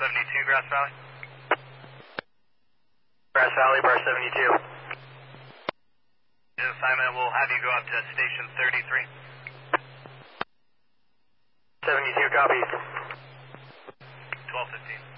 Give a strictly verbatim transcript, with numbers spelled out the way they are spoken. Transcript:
seventy-two, Grass Valley. Grass Valley, bar seventy-two. The assignment will have you go up to station thirty-three. seventy-two, copy. twelve fifteen.